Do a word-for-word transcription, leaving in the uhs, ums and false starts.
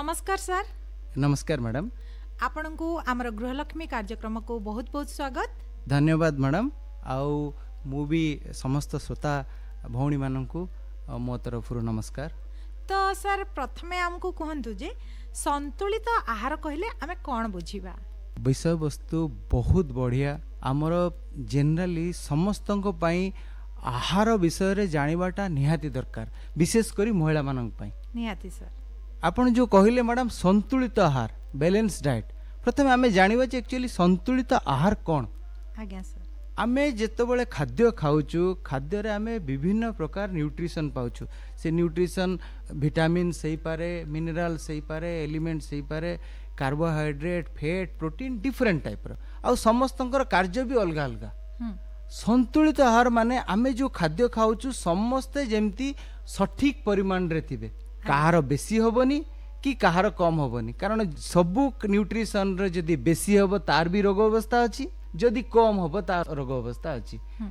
नमस्कार सर। नमस्कार मैडम। आपण को आमर गृहलक्ष्मी कार्यक्रम को बहुत बहुत स्वागत। धन्यवाद मैडम। आउ मु भी समस्त श्रोता भौणी माननकु मो तरफ नमस्कार। तो सर प्रथमे हमको कहंतु जे संतुलित आहार कहले आमे कोन बुझिबा? विषय वस्तु बहुत बढ़िया। आमर जनरली समस्तंको पई आहार विषय रे जानिबाटा निहाती दरकार, विशेष करी महिला मानक पई। निहाती सर आपण जो कहिले मैडम संतुलित आहार बैलेंस डाइट, प्रथमे आमे जानिबा जे एक्चुअली संतुलित आहार कोन। आज्ञा सर। आमे जेतेबेले खाद्य खाउछु, खाद्य रे आमे विभिन्न प्रकार न्यूट्रिशन पाउछु। से न्यूट्रिशन विटामिन सही पारे, मिनरल सही पारे, एलिमेंट सही पारे, carbohydrate, fat, protein different type रो, आ समस्तंकर कार्य भी अलग अलग। संतुलित आहार माने आमे जो खाद्य खाउछु समस्ते जेमती सठिक परिमाण रे थिबे, कहार बेसी होबनी कि कहार कम होबनी। कारण सबु न्यूट्रिशन रे जदी बेसी होबो तार भी रोग अवस्था अछि, जदि कम होबो तार रोग अवस्था अछि।